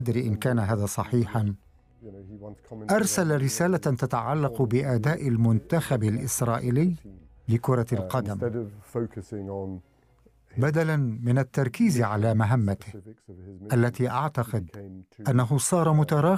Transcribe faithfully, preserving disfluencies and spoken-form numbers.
أدري إن كان هذا صحيحاً، أرسل رسالة تتعلق بأداء المنتخب الإسرائيلي لكرة القدم بدلاً من التركيز على مهمته التي أعتقد أنه صار متراخٍ